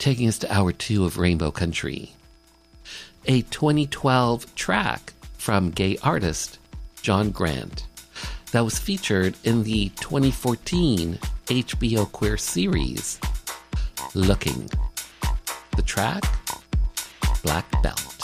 taking us to hour 2 of Rainbow Country. A 2012 track from gay artist John Grant that was featured in the 2014 HBO queer series, Looking. The track, Black Belt.